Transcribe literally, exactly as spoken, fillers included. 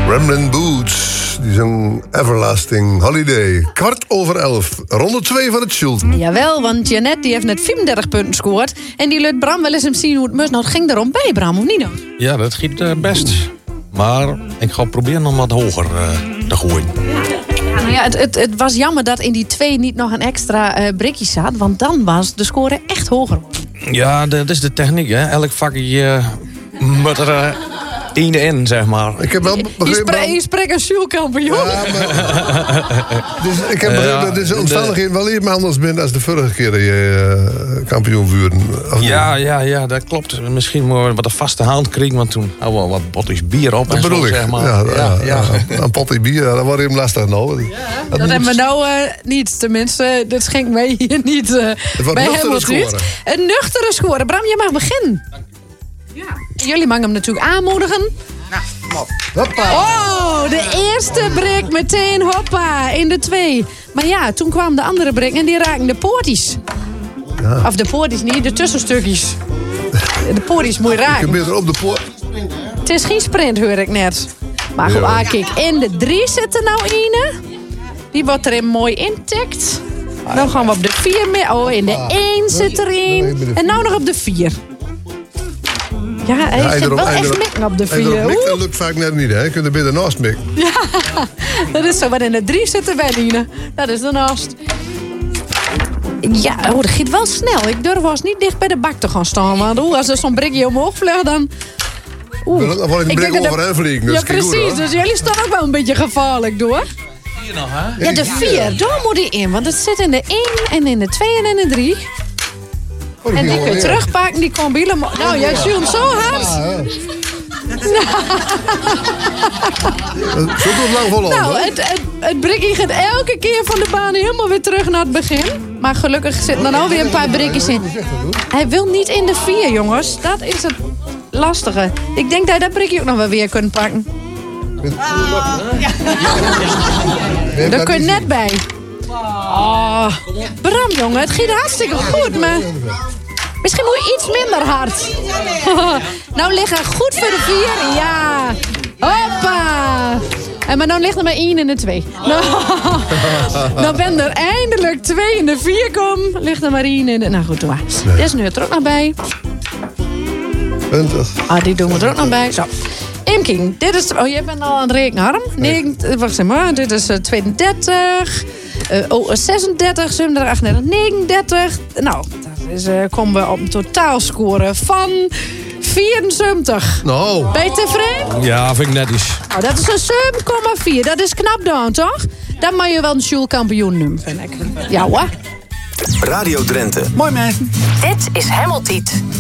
Gremlin Boots. Die zong Everlasting Holiday. Kwart over elf. Ronde twee van het Schuld. Jawel, want Jeannette die heeft net vierendertig punten gescoord. En die lukt Bram wel eens hem zien hoe het mus. Nou, het ging erom bij, Bram, of niet dan? Ja, dat giet uh, best. Maar ik ga proberen om wat hoger uh, te gooien. Nou ja, het, het, het was jammer dat in die twee niet nog een extra uh, brikje zat. Want dan was de score echt hoger. Ja, dat is de techniek, hè. Elk vakje uh, moet er uh, één in, zeg maar. Ik heb wel begrepen... Je spreekt een Sjoelkampioen. Ja, maar... dus ik heb begrepen dat deze omstandigheden wel iets anders bent als de vorige keer dat je uh, kampioen vuurden. Ja, ja, ja, dat klopt. Misschien moeten we wat een vaste hand krijgen, want toen hadden we wat botjes bier op. Dat en bedoel zo, ik. zeg maar. Ja, ja, ja, ja. ja. Een potje bier, dat wordt even lastig nou. Ja, dat dat hebben we nou uh, niet. Tenminste, dat schenkt mij hier niet uh, het wordt bij nuchtere scoren. Een nuchtere score. Bram, je mag beginnen. Ja. Jullie mogen hem natuurlijk aanmoedigen. Nou, kom op. Hoppa. Oh, de eerste break meteen, hoppa, in de twee. Maar ja, toen kwamen de andere break en die raakten de poortjes. Ja. Of de poortjes niet, de tussenstukjes. De poortjes moet je raken. Je bent er op de poort. Het is geen sprint, hoor ik net. Maar goed, ah, kijk, in de drie zit er nou een. Die wordt erin mooi intikt. Dan gaan we op de vier mee. Oh, in de één zit er een. En nou nog op de vier. Ja, hij ja, zit wel echt mikken op de vier. Dat lukt vaak net niet, hè? Je kunt er beter naast mikken. Ja, dat is zo. Maar in de drie zit er bij Nina. Dat is de naast. Ja, oh, dat gaat wel snel. Ik durf wel eens niet dicht bij de bak te gaan staan. Want oeh, als er zo'n brikje omhoog vlucht, dan... Oeh. Dan word ik een brik overheen vliegen. Ja, precies. Goed, dus jullie staan ook wel een beetje gevaarlijk door. Vier nog, hè? Ja, de vier. Daar moet hij in. Want het zit in de één en in de twee en in de drie. Oh, en die kun je terugpakken, die kan bielen. Nou, jij zult zo hard. Ja, ja. Zo doet lang vol Nou, het, het, het brikje gaat elke keer van de baan helemaal weer terug naar het begin. Maar gelukkig zitten er nou weer een paar brikjes in. Hij wil niet in de vier, jongens. Dat is het lastige. Ik denk dat je dat brikje ook nog wel weer kunt pakken. Ah, ja. Daar kun je net bij. Oh, Bram, jongen, het gaat hartstikke goed, maar... Misschien moet je iets minder hard. Nou liggen goed voor de vier. Ja. Hoppa. En maar nou ligt er maar één in de twee. Nou, nou ben er eindelijk twee in de vier kom. Ligt er maar één in de... Nou goed, doe maar. Nee. Dit is nu er ook nog bij. twintig. Ah, die doen we er ook nog bij. Zo. Imking, dit is... Oh, jij bent al aan het rekenen, Harm. Nee, wacht eens maar. Dit is uh, tweeëndertig. Uh, oh, zesendertig, zevenendertig, achtendertig, negenendertig. Nou, dus uh, komen we op een totaalscore van vierenzeventig. Nou. Ben je tevreden? Ja, vind ik netjes. Nou, dat is een zeven komma vier. Dat is knap dan, toch? Dan mag je wel een Sjoelkampioen noemen, vind ik. Ja hoor. Radio Drenthe. Mooi mensen. Dit is Hammeltiet.